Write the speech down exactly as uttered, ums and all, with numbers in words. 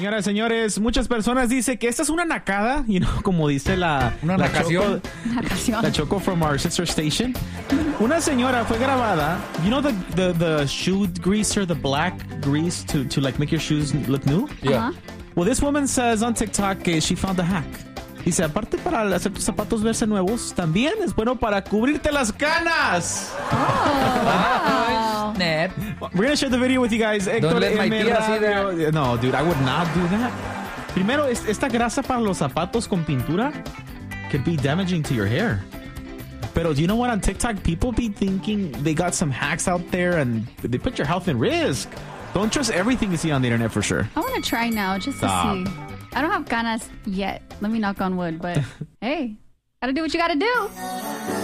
Señoras, señores, muchas personas dicen que esta es una nacada, you know, como dice la, una la nacación. Choco, la Choco from our sister station. Una señora fue grabada, you know the, the, the shoe greaser, the black grease to, to like make your shoes look new? Yeah. Uh-huh. Well, this woman says on TikTok que she found a hack. Dice, aparte para hacer tus zapatos verse nuevos, también es bueno para cubrirte las canas. Oh, wow. Snap. We're going to share the video with you guys. Héctor, Don't let my M tía see Radio. No, dude, I would not do that. Primero, es- esta grasa para los zapatos con pintura could be damaging to your hair. Pero do you know what? On TikTok, people be thinking they got some hacks out there and they put your health in risk. Don't trust everything you see on the internet for sure. I want to try now just to Stop. see. I don't have ganas yet. Let me knock on wood, but hey, gotta do what you gotta do.